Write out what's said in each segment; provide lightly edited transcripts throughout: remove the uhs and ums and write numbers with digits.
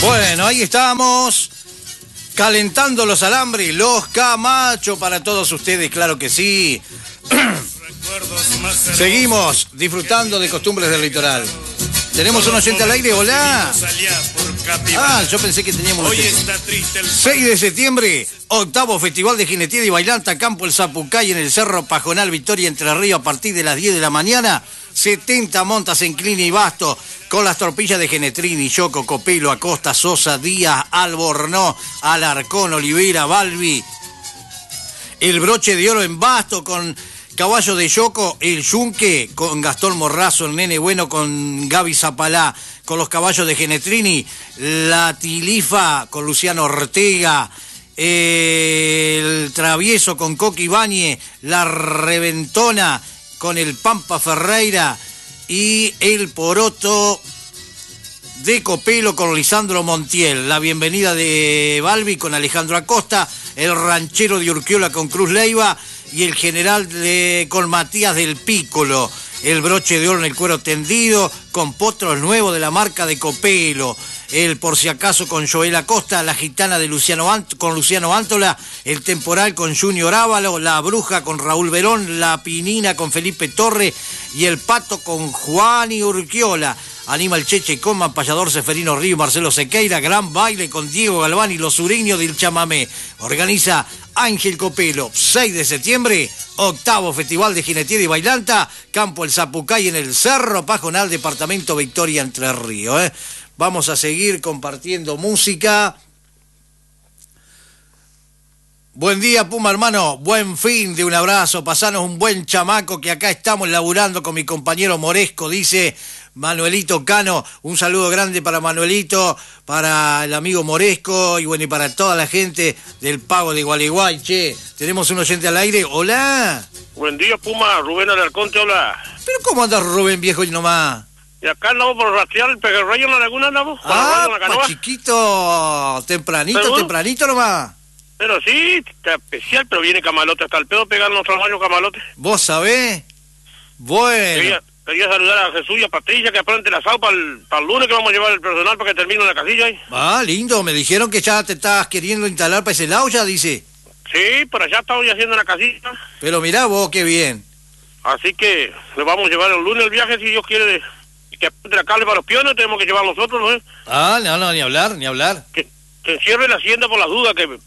Bueno, ahí estamos, calentando los alambres, los Camacho para todos ustedes, claro que sí. Seguimos disfrutando de costumbres del litoral. ¿Tenemos un oyente al aire? Hola. Ah, yo pensé que teníamos... Hoy está triste el... 6 de septiembre, octavo Festival de Jineteada y Bailanta, Campo El Zapucay, en el Cerro Pajonal, Victoria, Entre Ríos, a partir de las 10 de la mañana. 70 montas en Clini y Basto, con las torpillas de Genetrini, Yoco, Copelo, Acosta, Sosa, Díaz, Albornoz, Alarcón, Olivera, Balbi. El broche de oro en Basto, con caballo de Yoco, el Yunque, con Gastón Morrazo, el Nene Bueno, con Gaby Zapalá, con los caballos de Genetrini, la Tilifa, con Luciano Ortega, el Travieso, con Coqui Ibáñez, la Reventona, con el Pampa Ferreira, y el Poroto de Copelo con Lisandro Montiel, la bienvenida de Balbi con Alejandro Acosta, el Ranchero de Urquiola con Cruz Leiva y el General con Matías del Pícolo, el broche de oro en el cuero tendido con potros nuevos de la marca de Copelo, el Por si acaso con Joel Acosta, la Gitana de con Luciano Antola, el Temporal con Junior Ávalo, la Bruja con Raúl Verón, la Pinina con Felipe Torre y el Pato con Juan y Urquiola. Anima el Cheche Coman, Payador Seferino Río, Marcelo Sequeira, gran baile con Diego Galván y los sureños del chamamé. Organiza Ángel Copelo. 6 de septiembre, octavo Festival de Jineteada y Bailanta, Campo El Zapucay, en el Cerro Pajonal, departamento Victoria, Entre Ríos. Vamos a seguir compartiendo música. Buen día, Puma, hermano. Buen fin de un abrazo. Pasanos un buen chamaco, que acá estamos laburando con mi compañero Moresco, dice Manuelito Cano. Un saludo grande para Manuelito, para el amigo Moresco y bueno, y para toda la gente del Pago de Gualeguay. Che, tenemos un oyente al aire. Hola. Buen día, Puma. Rubén Alarcón te habla. ¿Pero cómo andas, Rubén, viejo y nomás? Y acá andamos por rastrear el pejerrey en la laguna, andamos. Chiquito, tempranito nomás. Pero sí, está especial, pero viene Camalote hasta el pedo pegar nuestros baños Camalote. ¿Vos sabés? Bueno. Quería saludar a Jesús y a Patricia, que aparte el asado para el lunes, que vamos a llevar el personal para que termine la casilla ahí. Ah, lindo, me dijeron que ya te estás queriendo instalar para ese lado, ya dice. Sí, por allá estamos ya haciendo la casilla. Pero mirá vos, qué bien. Así que le vamos a llevar el lunes el viaje, si Dios quiere, que aparte la cable para los piones, tenemos que llevar nosotros, ¿no? Ah, no, ni hablar. Que encierre la hacienda por las dudas que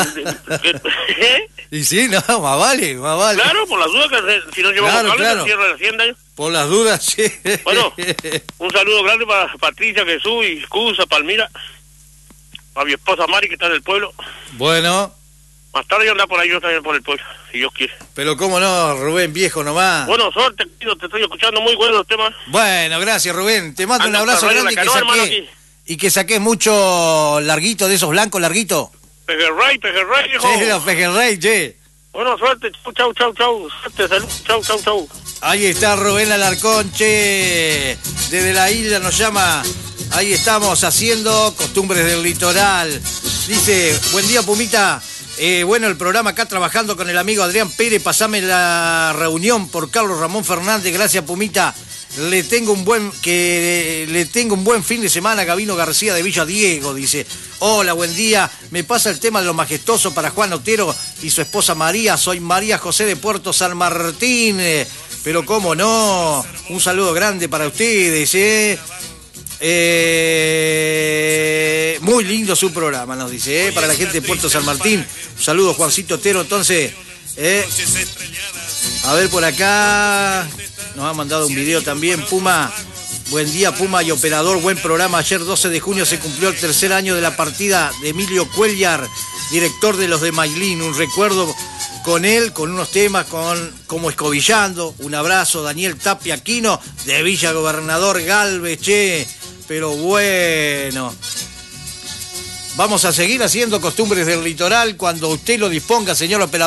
Y sí, no, más vale. Claro, por las dudas que si no llevamos cable, se cierre la hacienda. Por las dudas, sí. Bueno, un saludo grande para Patricia, Jesús y Cusa, Palmira, a mi esposa Mari, que está en el pueblo. Bueno. Más tarde yo andar por ahí, yo también por el pueblo, si Dios quiere. Pero cómo no, Rubén, viejo nomás. Bueno, suerte, te estoy escuchando muy buenos los temas. Bueno, gracias, Rubén. Te mando un abrazo grande y que saques mucho larguito, de esos blancos larguitos. Pejerrey, hijo. Sí, los pejerrey, che. Bueno, suerte, chau. Suerte, salud, chau. Ahí está Rubén Alarcón, che. Desde la isla nos llama. Ahí estamos haciendo costumbres del litoral. Dice, buen día, Pumita. Bueno, el programa acá trabajando con el amigo Adrián Pérez. Pasame la reunión por Carlos Ramón Fernández. Gracias, Pumita. Le tengo un buen fin de semana a Gabino García de Villa Diego, dice. Hola, buen día. Me pasa el tema de lo majestuoso para Juan Otero y su esposa María. Soy María José de Puerto San Martín. Pero cómo no. Un saludo grande para ustedes, muy lindo su programa, nos dice, para la gente de Puerto San Martín. Un saludo, Juancito Otero. Entonces, a ver por acá. Nos ha mandado un video también, Puma. Buen día, Puma y operador. Buen programa. Ayer, 12 de junio, se cumplió el tercer año de la partida de Emilio Cuellar, director de Los de Mailín. Un recuerdo con él, con unos temas como Escobillando. Un abrazo, Daniel Tapia Aquino, de Villa Gobernador Galvez, che. Pero bueno, vamos a seguir haciendo costumbres del litoral cuando usted lo disponga, señor operador.